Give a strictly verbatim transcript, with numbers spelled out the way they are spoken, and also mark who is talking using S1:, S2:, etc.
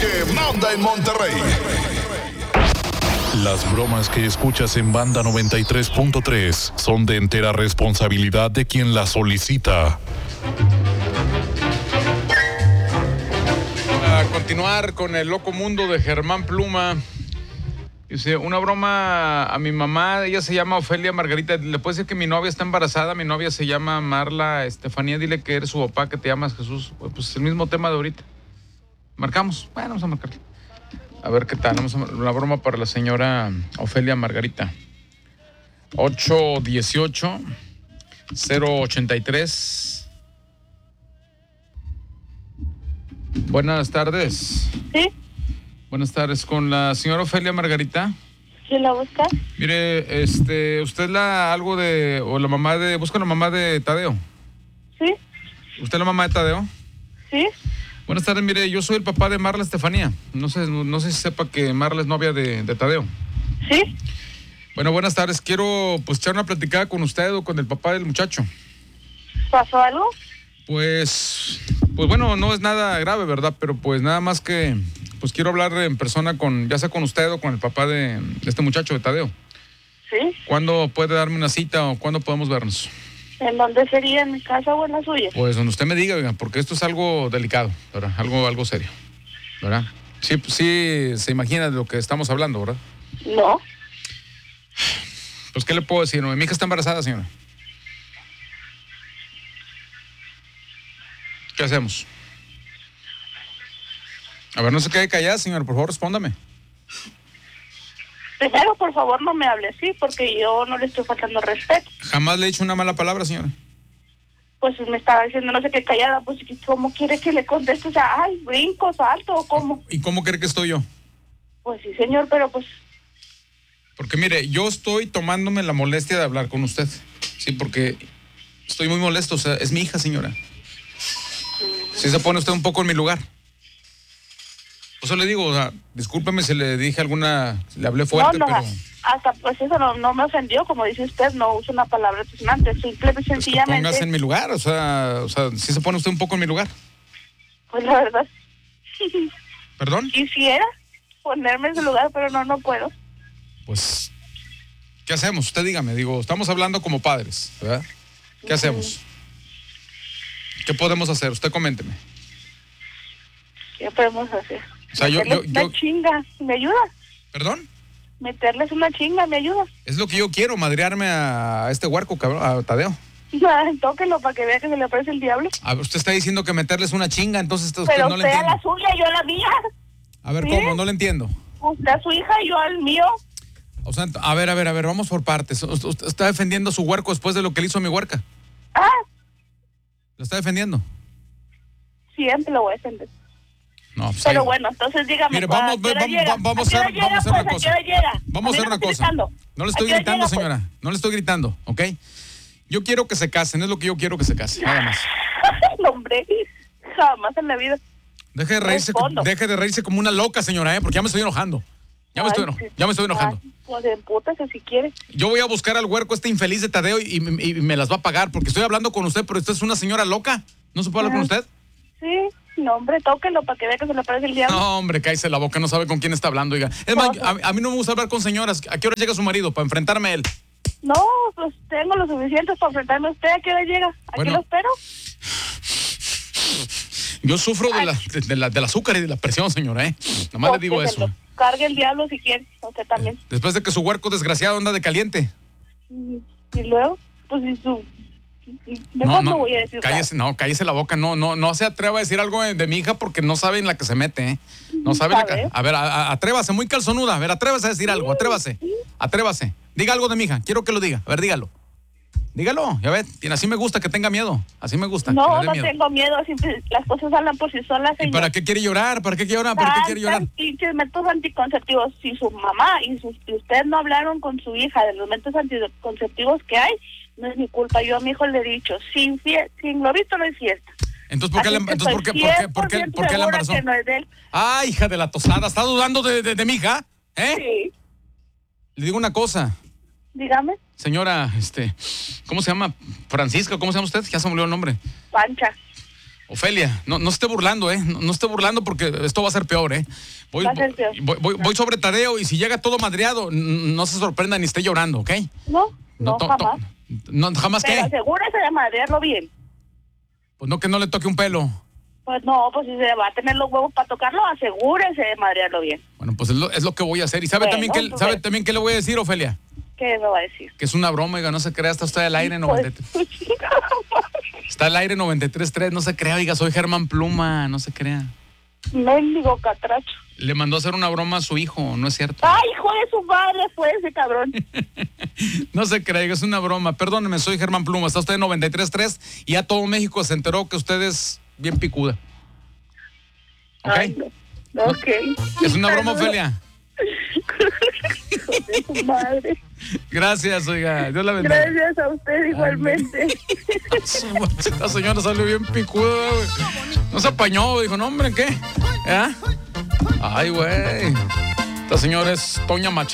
S1: que manda en Monterrey.
S2: Las bromas que escuchas en Banda noventa y tres punto tres son de entera responsabilidad de quien las solicita.
S3: A continuar con el loco mundo de Germán Pluma. Dice, una broma a mi mamá, ella se llama Ofelia Margarita. Le puedo decir que mi novia está embarazada, mi novia se llama Marla Estefanía, dile que eres su papá, que te llamas Jesús. Pues el mismo tema de ahorita. ¿Marcamos? Bueno, vamos a marcarle. A ver qué tal. Vamos a una broma para la señora Ofelia Margarita. ocho dieciocho cero ochenta y tres. Buenas tardes.
S4: Sí.
S3: Buenas tardes, con la señora Ofelia Margarita.
S4: ¿Quién la busca?
S3: Mire, este, usted la algo de, o la mamá de, busca la mamá de Tadeo.
S4: Sí.
S3: ¿Usted es la mamá de Tadeo?
S4: Sí.
S3: Buenas tardes, mire, yo soy el papá de Marla Estefanía. No sé, no, no sé si sepa que Marla es novia de, de Tadeo.
S4: Sí.
S3: Bueno, buenas tardes, quiero pues echar una platicada con usted o con el papá del muchacho.
S4: ¿Pasó algo?
S3: Pues, pues bueno, no es nada grave, ¿verdad? Pero pues nada más que, pues quiero hablar en persona con, ya sea con usted o con el papá de, de este muchacho, de Tadeo.
S4: Sí.
S3: ¿Cuándo puede darme una cita o cuándo podemos vernos?
S4: ¿En dónde sería? ¿En mi casa o en la suya?
S3: Pues donde usted me diga, oiga, porque esto es algo delicado, ¿verdad? Algo, algo serio, ¿verdad? Sí, sí se imagina de lo que estamos hablando, ¿verdad?
S4: No.
S3: Pues, ¿qué le puedo decir? No, mi hija está embarazada, señora. ¿Qué hacemos? A ver, no se quede callada, señora, por favor, respóndame.
S4: Primero, por favor, no me hable así, porque yo no le estoy faltando respeto.
S3: Jamás le he dicho una mala palabra, señora.
S4: Pues me estaba diciendo no sé qué callada, pues ¿cómo quiere que le conteste? O sea, ay, brinco, salto, ¿o cómo?
S3: ¿Y cómo cree que estoy yo?
S4: Pues sí, señor, pero pues...
S3: Porque mire, yo estoy tomándome la molestia de hablar con usted. Sí, porque estoy muy molesto, o sea, es mi hija, señora. Si se pone usted un poco en mi lugar. Por eso le digo, o sea, discúlpeme si le dije alguna, si le hablé fuerte,
S4: no, no,
S3: pero...
S4: hasta pues eso no, no me ofendió, como dice usted, no uso una palabra altisonante, simple y sencillamente...
S3: Póngase en mi lugar, o sea, o sea, si se pone usted un poco en mi lugar.
S4: Pues la verdad...
S3: ¿Perdón?
S4: Quisiera ponerme en su lugar, pero no, no puedo.
S3: Pues, ¿qué hacemos? Usted dígame, digo, estamos hablando como padres, ¿verdad? ¿Qué uh-huh. hacemos? ¿Qué podemos hacer? Usted coménteme.
S4: ¿Qué podemos hacer?
S3: O sea, yo, yo,
S4: una
S3: yo...
S4: chinga, ¿me ayuda?
S3: ¿Perdón?
S4: Meterles una chinga, ¿me ayuda?
S3: Es lo que yo quiero, madrearme a este huerco, cabrón, a Tadeo.
S4: Tóquenlo para que vea que se le aparece el diablo.
S3: A ver, usted está diciendo que meterles una chinga, entonces usted,
S4: Pero
S3: no
S4: usted
S3: le entiende.
S4: a la suya, yo a la mía.
S3: A ver,
S4: ¿sí?
S3: ¿cómo? No le entiendo.
S4: Usted a su hija y yo al mío.
S3: O sea, a ver, a ver, a ver, vamos por partes. Usted está defendiendo a su huerco después de lo que le hizo a mi huerca.
S4: Ah.
S3: ¿Lo está defendiendo?
S4: Siempre lo voy a defender.
S3: No, pues
S4: pero
S3: ahí...
S4: bueno, entonces dígame.
S3: Mire, vamos, vamos, vamos, vamos a hacer, vamos a hacer una cosa. Vamos a hacer una cosa. No le estoy gritando, señora. No le estoy gritando, ¿ok? Yo quiero que se casen, es lo que yo quiero que se case, nada más.
S4: No, hombre, jamás en la vida.
S3: Deje de reírse, deje de reírse como una loca, señora, ¿eh? Porque ya me estoy enojando. Ya me, Ay, estoy, eno sí. ya me estoy enojando.
S4: Ay, pues empútese si quiere.
S3: Yo voy a buscar al huerco este infeliz de Tadeo y, y, y me las va a pagar porque estoy hablando con usted, pero usted es una señora loca. ¿No se puede hablar con usted?
S4: Sí, no, hombre, tóquelo para que vea que se le aparece el diablo.
S3: No, hombre, cállese la boca, no sabe con quién está hablando, oiga. Es más, a, a mí no me gusta hablar con señoras. ¿A qué hora llega su marido para enfrentarme a él?
S4: No, pues tengo lo suficiente para enfrentarme a usted. ¿A qué hora llega? ¿Aquí bueno, lo espero?
S3: Yo sufro de la, de, de la, del azúcar y de la presión, señora, ¿eh? Nomás le digo eso.
S4: Cargue el diablo si quiere, usted también.
S3: Después de que su huerco desgraciado anda de caliente.
S4: Y luego, pues si su...
S3: No, no, voy a decir cállese, no, cállese la boca, no, no, no se atreva a decir algo de, de mi hija porque no sabe en la que se mete, ¿eh? No sabe la que... A ver, a, a, atrévase, muy calzonuda, a ver, atrévase a decir algo, atrévase, atrévase. Diga algo de mi hija, quiero que lo diga, a ver, dígalo. Dígalo, ya ves, así me gusta que tenga miedo, así me gusta.
S4: No, no miedo. Tengo miedo, siempre las cosas hablan por sí solas.
S3: ¿Y para qué quiere llorar? ¿Para qué quiere llorar? ¿Para qué quiere llorar?
S4: Pinches métodos anticonceptivos. Si su mamá y, sus, y usted no hablaron con su hija de los métodos anticonceptivos que hay, no es mi culpa. Yo a mi hijo le he dicho, sin, fie sin globito no hay fiesta.
S3: Entonces, ¿por qué, le, entonces, ¿por qué, por qué, por qué, por qué la embarazó?
S4: No es de él.
S3: Ah, hija de la tostada, ¿está dudando de, de, de mi hija? ¿Eh?
S4: Sí.
S3: Le digo una cosa.
S4: Dígame.
S3: Señora, este, ¿cómo se llama? Francisca, ¿cómo se llama usted? Ya se me olvidó el nombre.
S4: Pancha.
S3: Ofelia, no, no esté burlando, ¿eh? No, no esté burlando porque esto va a ser peor, ¿eh? Voy,
S4: Va a ser peor.
S3: voy, voy, voy sobre Tadeo y si llega todo madreado, no se sorprenda ni esté llorando, ¿ok?
S4: No, no,
S3: to-
S4: jamás.
S3: to- no, jamás
S4: Pero
S3: qué.
S4: asegúrese de madrearlo bien.
S3: Pues no, que no le toque un pelo.
S4: Pues no, pues si se va a tener los huevos para tocarlo, asegúrese de madrearlo bien.
S3: Bueno, pues es lo, es lo que voy a hacer. ¿Y sabe,
S4: Bueno,
S3: también, qué,
S4: pues
S3: sabe
S4: bueno.
S3: también qué le voy a decir, Ofelia?
S4: ¿Qué me va a decir?
S3: Que es una broma, oiga, no se crea, está usted al aire noventa y tres.
S4: Pues,
S3: Está al aire noventa y tres punto tres, no se crea, oiga, soy Germán Pluma, no se crea.
S4: mendigo catracho.
S3: Le mandó a hacer una broma a su hijo, no es cierto.
S4: Ay, hijo de su madre, fue ese cabrón.
S3: No se crea, es una broma. Perdóneme, soy Germán Pluma, está usted en noventa y tres punto tres y ya todo México se enteró que usted es bien picuda. ¿Ok?
S4: Ay, no. Ok.
S3: ¿Es una broma, Ofelia?
S4: Hijo de su madre.
S3: Gracias, oiga, Dios la bendiga.
S4: Gracias a usted igualmente.
S3: La señora salió bien picuda, güey. No se apañó, dijo, no, hombre, ¿qué? ¿Eh? Ay, güey. Esta señora es Toña Machín.